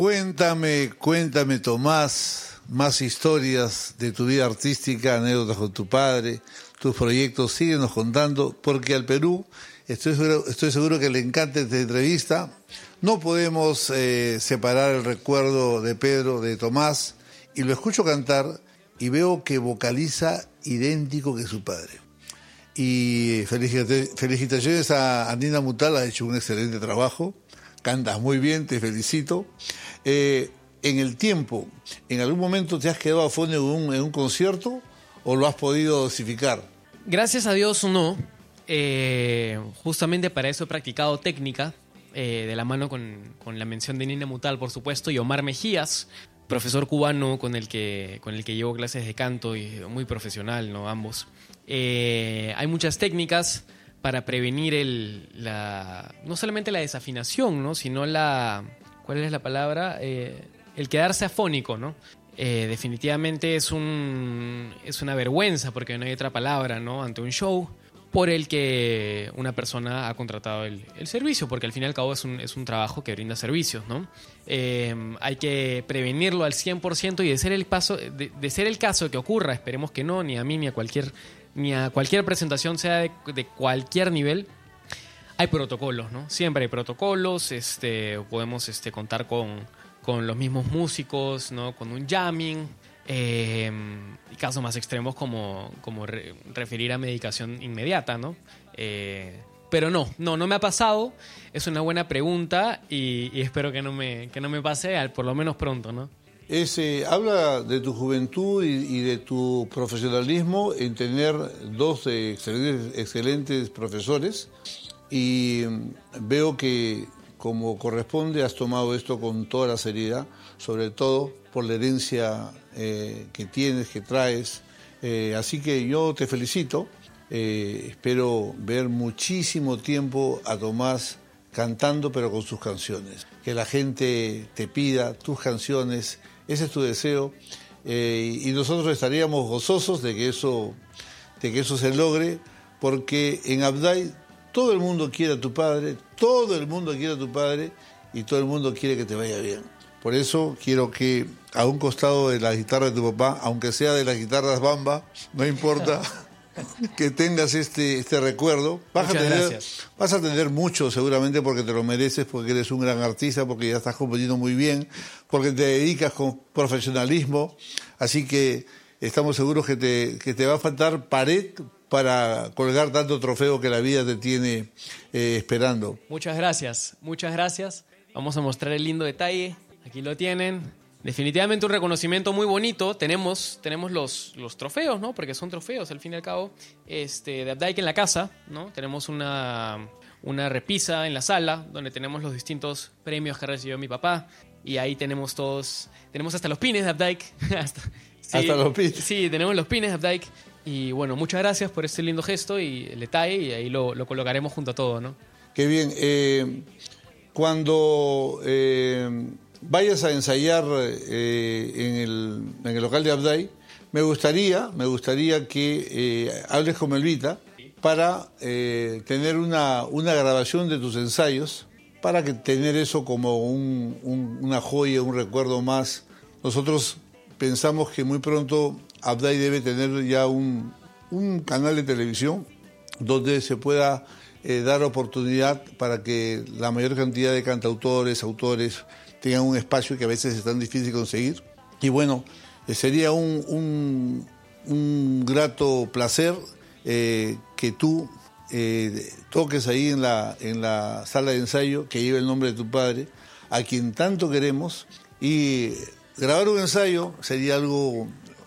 Cuéntame, Tomás, más historias de tu vida artística, anécdotas con tu padre, tus proyectos. Síguenos contando, porque al Perú estoy seguro que le encanta esta entrevista. No podemos separar el recuerdo de Pedro, de Tomás, y lo escucho cantar y veo que vocaliza idéntico que su padre. Y felicitaciones a Nina Mutal, ha hecho un excelente trabajo, cantas muy bien, te felicito. En el tiempo, ¿en algún momento te has quedado afónico en un concierto o lo has podido dosificar? Gracias a Dios no. Justamente para eso he practicado técnica, de la mano con la mención de Nina Mutal, por supuesto, y Omar Mejías, profesor cubano con el que llevo clases de canto, y muy profesional, ¿no? Ambos. Hay muchas técnicas para prevenir no solamente la desafinación, ¿no? Sino ¿cuál es la palabra? El quedarse afónico, ¿no? Definitivamente es una vergüenza, porque no hay otra palabra, ¿no? Ante un show por el que una persona ha contratado el servicio, porque al fin y al cabo es un trabajo que brinda servicios, ¿no? Hay que prevenirlo al 100%, y de ser el caso que ocurra, esperemos que no, ni a mí ni a cualquier presentación, sea de cualquier nivel, hay protocolos, ¿no? Siempre hay protocolos, podemos contar con los mismos músicos, ¿no? Con un jamming, y casos más extremos como referir a medicación inmediata, ¿no? Pero no me ha pasado. Es una buena pregunta y espero que no me pase, por lo menos pronto, ¿no? Habla de tu juventud y de tu profesionalismo en tener dos excelentes profesores, y veo que, como corresponde, has tomado esto con toda la seriedad, sobre todo por la herencia que tienes, que traes. Así que yo te felicito. Espero ver muchísimo tiempo a Tomás cantando, pero con sus canciones. Que la gente te pida tus canciones. Ese es tu deseo. Y nosotros estaríamos gozosos de que eso se logre, porque en Abday todo el mundo quiere a tu padre, y todo el mundo quiere que te vaya bien. Por eso quiero que, a un costado de la guitarra de tu papá, aunque sea de las guitarras Bamba, no importa, que tengas este recuerdo. Vas a tener mucho seguramente, porque te lo mereces, porque eres un gran artista, porque ya estás componiendo muy bien, porque te dedicas con profesionalismo. Así que estamos seguros que te va a faltar pared para colgar tanto trofeo que la vida te tiene esperando. Muchas gracias. Vamos a mostrar el lindo detalle. Aquí lo tienen. Definitivamente un reconocimiento muy bonito. Tenemos los trofeos, ¿no? Porque son trofeos, al fin y al cabo. De Abday en la casa, ¿no? Tenemos una repisa en la sala, donde tenemos los distintos premios que recibió mi papá. Y ahí tenemos hasta los pines de Abday. Hasta los pines. Sí, tenemos los pines de Abday. Y bueno, muchas gracias por este lindo gesto y el detalle, y ahí lo colocaremos junto a todo, ¿no? Qué bien. Cuando vayas a ensayar en el local de Abday, me gustaría que hables con Melvita para tener una grabación de tus ensayos, para que tener eso como una joya, un recuerdo más. Nosotros pensamos que muy pronto Abday debe tener ya un canal de televisión donde se pueda dar oportunidad para que la mayor cantidad de cantautores, autores, tengan un espacio que a veces es tan difícil conseguir. Y bueno, sería un grato placer que tú toques ahí en la sala de ensayo que lleva el nombre de tu padre, a quien tanto queremos, y grabar un ensayo sería algo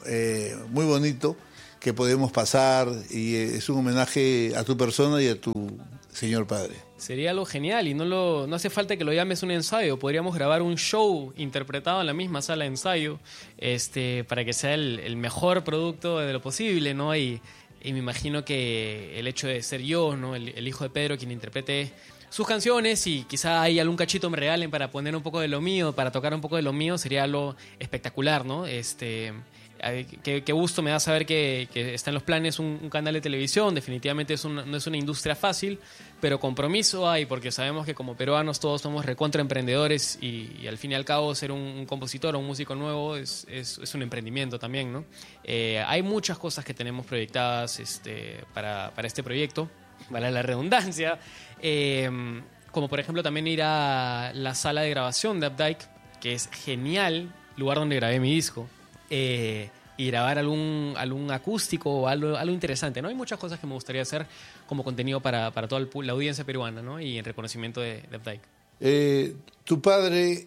muy bonito que podemos pasar, y es un homenaje a tu persona y a tu señor padre. Sería algo genial, y no hace falta que lo llames un ensayo. Podríamos grabar un show interpretado en la misma sala de ensayo, para que sea el mejor producto de lo posible, ¿no? Y me imagino que el hecho de ser yo, ¿no? el hijo de Pedro, quien interprete sus canciones, y quizá hay algún cachito me regalen para poner un poco de lo mío, para tocar un poco de lo mío, sería algo espectacular, ¿no? qué gusto me da saber que está en los planes un canal de televisión. Definitivamente no es una industria fácil, pero compromiso hay, porque sabemos que como peruanos todos somos recontra emprendedores y al fin y al cabo ser un compositor o un músico nuevo es un emprendimiento también, ¿no? Hay muchas cosas que tenemos proyectadas para este proyecto, vale la redundancia, como por ejemplo también ir a la sala de grabación de Updike, que es genial, lugar donde grabé mi disco, y grabar algún acústico o algo interesante, ¿no? Hay muchas cosas que me gustaría hacer como contenido para toda la audiencia peruana, ¿no? Y en reconocimiento de Updike. Tu padre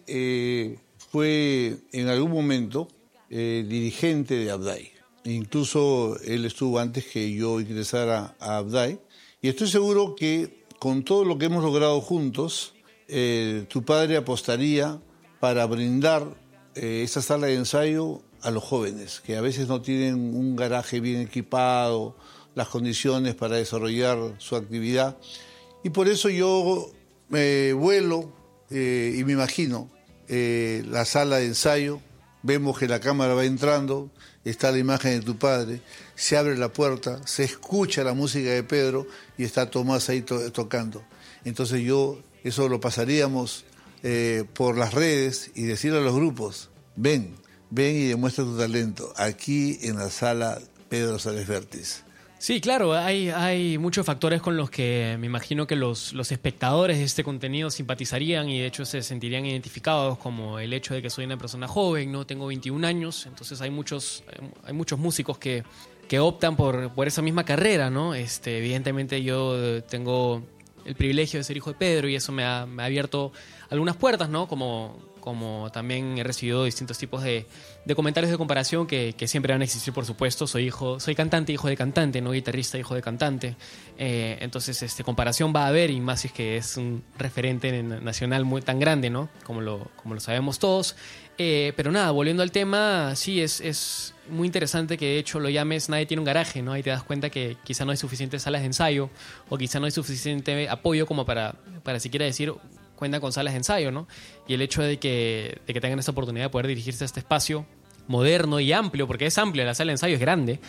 fue en algún momento dirigente de Updike. Incluso él estuvo antes que yo ingresara a Updike. Y estoy seguro que con todo lo que hemos logrado juntos, tu padre apostaría para brindar esa sala de ensayo a los jóvenes, que a veces no tienen un garaje bien equipado, las condiciones para desarrollar su actividad. Y por eso yo vuelo y me imagino la sala de ensayo, vemos que la cámara va entrando, está la imagen de tu padre, se abre la puerta, se escucha la música de Pedro y está Tomás ahí tocando. Entonces eso lo pasaríamos por las redes y decirle a los grupos, ven y demuestra tu talento aquí en la sala Pedro Suárez Vértiz. Sí, claro, hay muchos factores con los que me imagino que los espectadores de este contenido simpatizarían y de hecho se sentirían identificados, como el hecho de que soy una persona joven, ¿no? Tengo 21 años, entonces hay muchos músicos que optan por esa misma carrera, ¿no? Evidentemente yo tengo el privilegio de ser hijo de Pedro y eso me ha abierto algunas puertas, ¿no? Como también he recibido distintos tipos de comentarios de comparación que siempre van a existir, por supuesto. Soy cantante, hijo de cantante, no guitarrista, hijo de cantante. Entonces, comparación va a haber, y más si es que es un referente nacional muy tan grande, ¿no? Como lo sabemos todos. Pero nada, volviendo al tema, sí, es muy interesante que de hecho lo llames Nadie tiene un garaje, ¿no? Ahí te das cuenta que quizá no hay suficientes salas de ensayo o quizá no hay suficiente apoyo como para siquiera decir cuenta con salas de ensayo, ¿no? Y el hecho de que tengan esta oportunidad de poder dirigirse a este espacio moderno y amplio, porque es amplio, la sala de ensayo es grande,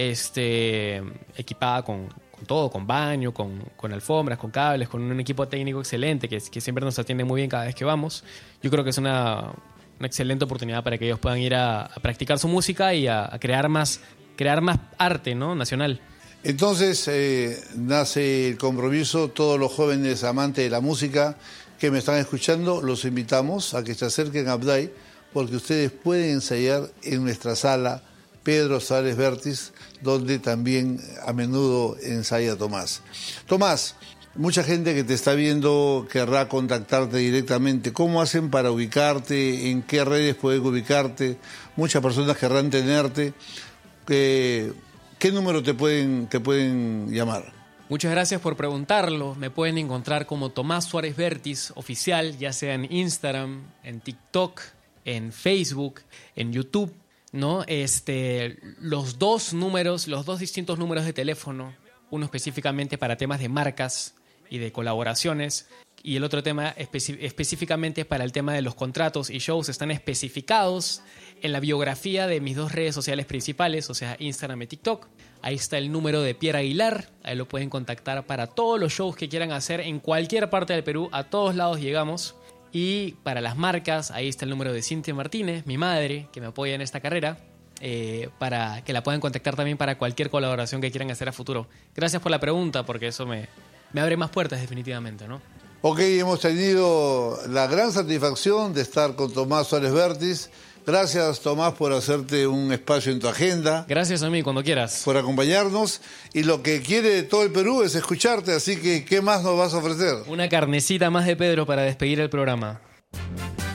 equipada con todo, con baño, con alfombras, con cables, con un equipo técnico excelente que siempre nos atiende muy bien cada vez que vamos. Yo creo que es una excelente oportunidad para que ellos puedan ir a practicar su música y a crear más arte, ¿no? Nacional. Entonces nace el compromiso. Todos los jóvenes amantes de la música que me están escuchando, los invitamos a que se acerquen a Updike, porque ustedes pueden ensayar en nuestra sala Pedro Suárez Vértiz, donde también a menudo ensaya Tomás. Tomás, mucha gente que te está viendo querrá contactarte directamente. ¿Cómo hacen para ubicarte? ¿En qué redes pueden ubicarte? Muchas personas querrán tenerte. ¿Qué número te pueden llamar? Muchas gracias por preguntarlo. Me pueden encontrar como Tomás Suárez Vértiz Oficial, ya sea en Instagram, en TikTok, en Facebook, en YouTube, ¿no? Los dos distintos números de teléfono, uno específicamente para temas de marcas y de colaboraciones, y el otro tema específicamente para el tema de los contratos y shows, están especificados en la biografía de mis dos redes sociales principales, o sea, Instagram y TikTok. Ahí está el número de Pierre Aguilar, ahí lo pueden contactar para todos los shows que quieran hacer en cualquier parte del Perú, a todos lados llegamos. Y para las marcas, ahí está el número de Cintia Martínez, mi madre, que me apoya en esta carrera, para que la puedan contactar también para cualquier colaboración que quieran hacer a futuro. Gracias por la pregunta, porque eso me abre más puertas definitivamente, ¿no? Ok, hemos tenido la gran satisfacción de estar con Tomás Suárez Vértiz. Gracias, Tomás, por hacerte un espacio en tu agenda. Gracias a mí, cuando quieras. Por acompañarnos. Y lo que quiere todo el Perú es escucharte, así que ¿qué más nos vas a ofrecer? Una carnecita más de Pedro para despedir el programa.